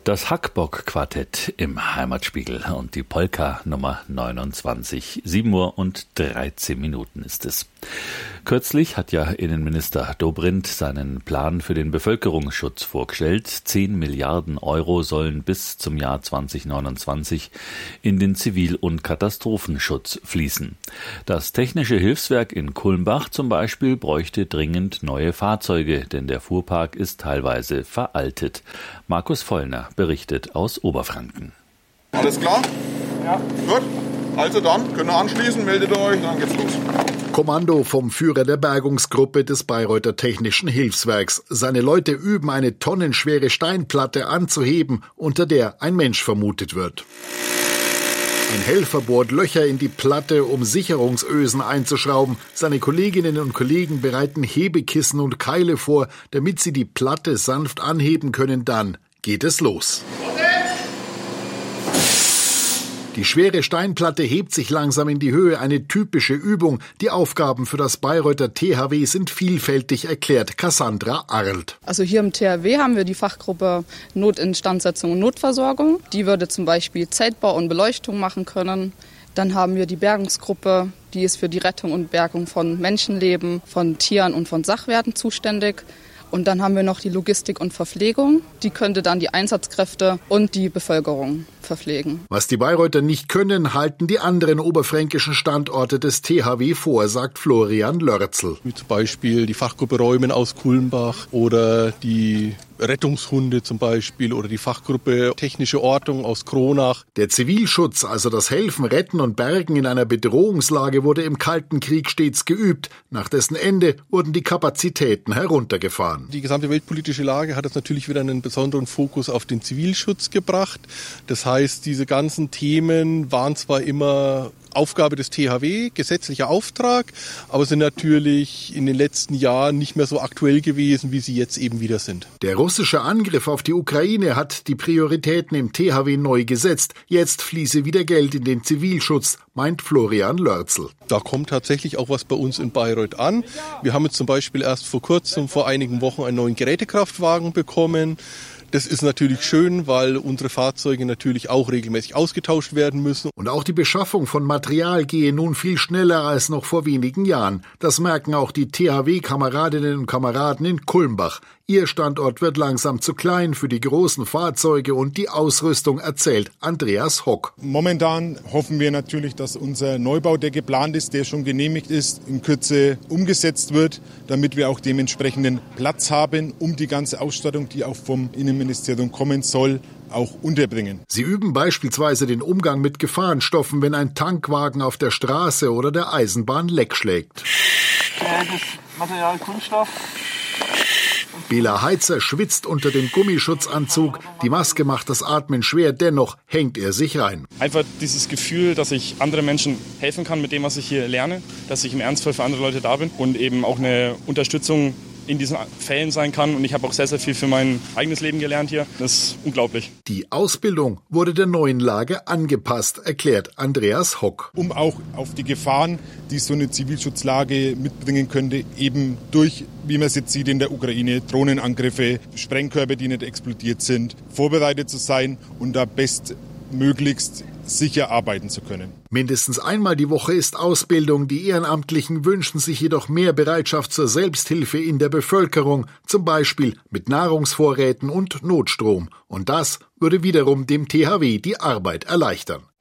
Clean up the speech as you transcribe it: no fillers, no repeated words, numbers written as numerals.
Das Hackbock-Quartett im Heimatspiegel und die Polka Nummer 29. 7:13 Uhr ist es. Kürzlich hat ja Innenminister Dobrindt seinen Plan für den Bevölkerungsschutz vorgestellt. 10 Milliarden Euro sollen bis zum Jahr 2029 in den Zivil- und Katastrophenschutz fließen. Das Technische Hilfswerk in Kulmbach zum Beispiel bräuchte dringend neue Fahrzeuge, denn der Fuhrpark ist teilweise veraltet. Markus Vollner berichtet aus Oberfranken. Alles klar? Ja. Gut. Also dann, könnt ihr anschließen, meldet euch, dann geht's los. Kommando vom Führer der Bergungsgruppe des Bayreuther Technischen Hilfswerks. Seine Leute üben, eine tonnenschwere Steinplatte anzuheben, unter der ein Mensch vermutet wird. Ein Helfer bohrt Löcher in die Platte, um Sicherungsösen einzuschrauben. Seine Kolleginnen und Kollegen bereiten Hebekissen und Keile vor, damit sie die Platte sanft anheben können. Dann geht es los. Die schwere Steinplatte hebt sich langsam in die Höhe, eine typische Übung. Die Aufgaben für das Bayreuther THW sind vielfältig, erklärt Cassandra Arlt. Also hier im THW haben wir die Fachgruppe Notinstandsetzung und Notversorgung. Die würde zum Beispiel Zeltbau und Beleuchtung machen können. Dann haben wir die Bergungsgruppe, die ist für die Rettung und Bergung von Menschenleben, von Tieren und von Sachwerten zuständig. Und dann haben wir noch die Logistik und Verpflegung. Die könnte dann die Einsatzkräfte und die Bevölkerung verpflegen. Was die Bayreuther nicht können, halten die anderen oberfränkischen Standorte des THW vor, sagt Florian Lörzel. Wie zum Beispiel die Fachgruppe Räumen aus Kulmbach oder die Rettungshunde zum Beispiel oder die Fachgruppe Technische Ortung aus Kronach. Der Zivilschutz, also das Helfen, Retten und Bergen in einer Bedrohungslage, wurde im Kalten Krieg stets geübt. Nach dessen Ende wurden die Kapazitäten heruntergefahren. Die gesamte weltpolitische Lage hat jetzt natürlich wieder einen besonderen Fokus auf den Zivilschutz gebracht. Das heißt, diese ganzen Themen waren zwar immer Aufgabe des THW, gesetzlicher Auftrag, aber sind natürlich in den letzten Jahren nicht mehr so aktuell gewesen, wie sie jetzt eben wieder sind. Der russische Angriff auf die Ukraine hat die Prioritäten im THW neu gesetzt. Jetzt fließe wieder Geld in den Zivilschutz, meint Florian Lörzel. Da kommt tatsächlich auch was bei uns in Bayreuth an. Wir haben jetzt zum Beispiel erst vor kurzem, vor einigen Wochen, einen neuen Gerätekraftwagen bekommen. Das ist natürlich schön, weil unsere Fahrzeuge natürlich auch regelmäßig ausgetauscht werden müssen. Und auch die Beschaffung von Material gehe nun viel schneller als noch vor wenigen Jahren. Das merken auch die THW-Kameradinnen und Kameraden in Kulmbach. Ihr Standort wird langsam zu klein für die großen Fahrzeuge und die Ausrüstung, erzählt Andreas Hock. Momentan hoffen wir natürlich, dass unser Neubau, der geplant ist, der schon genehmigt ist, in Kürze umgesetzt wird, damit wir auch dementsprechenden Platz haben, um die ganze Ausstattung, die auch vom Innenministerium kommen soll, auch unterbringen. Sie üben beispielsweise den Umgang mit Gefahrenstoffen, wenn ein Tankwagen auf der Straße oder der Eisenbahn Leck schlägt. Das Material Kunststoff. Bela Heitzer schwitzt unter dem Gummischutzanzug. Die Maske macht das Atmen schwer, dennoch hängt er sich rein. Einfach dieses Gefühl, dass ich anderen Menschen helfen kann mit dem, was ich hier lerne, dass ich im Ernstfall für andere Leute da bin und eben auch eine Unterstützung in diesen Fällen sein kann. Und ich habe auch sehr, sehr viel für mein eigenes Leben gelernt hier. Das ist unglaublich. Die Ausbildung wurde der neuen Lage angepasst, erklärt Andreas Hock. Um auch auf die Gefahren, die so eine Zivilschutzlage mitbringen könnte, eben durch, wie man es jetzt sieht in der Ukraine, Drohnenangriffe, Sprengkörper, die nicht explodiert sind, vorbereitet zu sein und da bestmöglichst sicher arbeiten zu können. Mindestens einmal die Woche ist Ausbildung. Die Ehrenamtlichen wünschen sich jedoch mehr Bereitschaft zur Selbsthilfe in der Bevölkerung, zum Beispiel mit Nahrungsvorräten und Notstrom. Und das würde wiederum dem THW die Arbeit erleichtern.